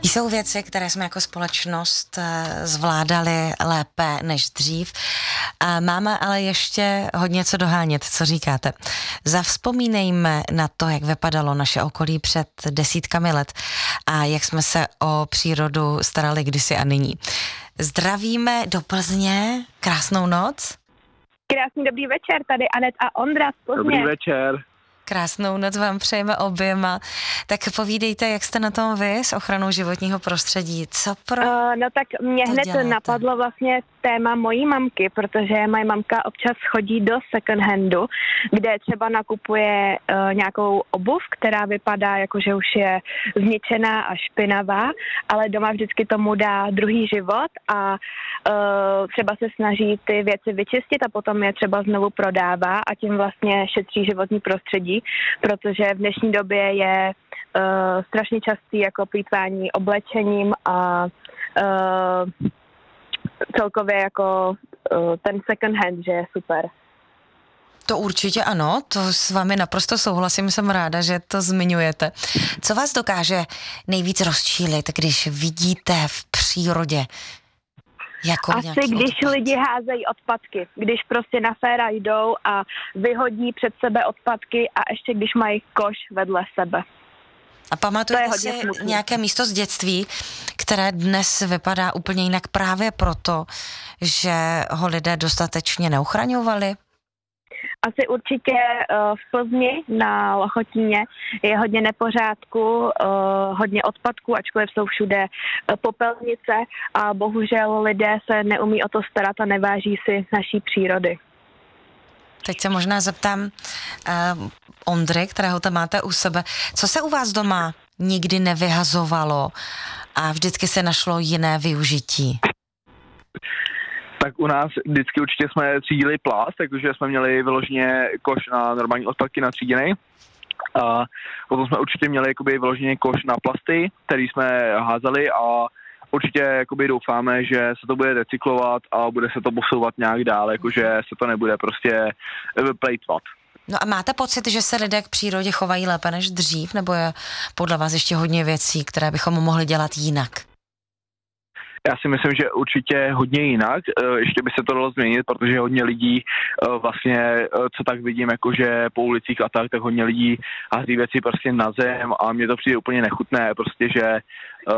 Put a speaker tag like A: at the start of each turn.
A: Jsou věci, které jsme jako společnost zvládali lépe než dřív. Máme ale ještě hodně co dohánět, co říkáte. Zavzpomínejme na to, jak vypadalo naše okolí před desítkami let a jak jsme se o přírodu starali kdysi a nyní. Zdravíme do Plzně, krásnou noc.
B: Krásný dobrý večer, tady Anet a Ondra z Plzně.
C: Dobrý večer.
A: Krásnou noc vám přejeme oběma. Tak povídejte, jak jste na tom vy s ochranou životního prostředí? Co pro
B: No tak mě hned
A: děláte?
B: napadlo vlastně téma mojí mamky, protože moje mamka občas chodí do second handu, kde třeba nakupuje nějakou obuv, která vypadá jako, že už je zničená a špinavá, ale doma vždycky tomu dá druhý život a třeba se snaží ty věci vyčistit a potom je třeba znovu prodává a tím vlastně šetří životní prostředí, protože v dnešní době je strašně častý jako plýtvání oblečením a celkově jako ten second hand, že je super.
A: To určitě ano, to s vámi naprosto souhlasím, jsem ráda, že to zmiňujete. Co vás dokáže nejvíc rozčílit, když vidíte v přírodě jako
B: Asi
A: nějaký
B: když
A: odpad?
B: lidi házejí odpadky, když prostě na féra jdou a vyhodí před sebe odpadky a ještě když mají koš vedle sebe.
A: A pamatujete
B: hodně
A: si
B: smutný.
A: nějaké místo z dětství, které dnes vypadá úplně jinak právě proto, že ho lidé dostatečně neuchraňovali?
B: Asi určitě v Plzni na Lochotíně je hodně nepořádku, hodně odpadků, ačkoliv jsou všude popelnice a bohužel lidé se neumí o to starat a neváží si naší přírody.
A: Teď se možná zeptám Ondry, kterého tam máte u sebe. Co se u vás doma nikdy nevyhazovalo a vždycky se našlo jiné využití?
C: Tak u nás vždycky určitě jsme třídili plast, takže jsme měli vyloženě koš na normální odpadky natříděný. A potom jsme určitě měli jakoby vyloženě koš na plasty, který jsme házeli a určitě jakoby doufáme, že se to bude recyklovat a bude se to posouvat nějak dál, jakože se to nebude prostě plejtvat.
A: No a máte pocit, že se lidé k přírodě chovají lépe než dřív, nebo je podle vás ještě hodně věcí, které bychom mohli dělat jinak?
C: Já si myslím, že určitě hodně jinak, ještě by se to dalo změnit, protože hodně lidí vlastně, co tak vidím, jakože po ulicích a tak hodně lidí hází věci prostě na zem a mně to přijde úplně nechutné, prostě, že